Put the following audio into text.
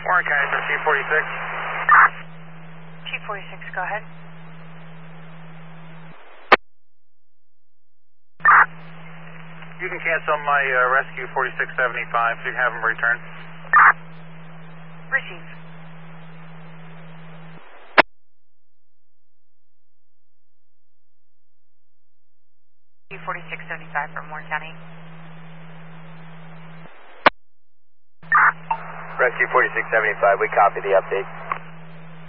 Warren Kaiser, T46. T46, go ahead. You can cancel my rescue 4675 so you can have them return. Receive. T4675 from Warren County. Rescue 4675, we copy the update.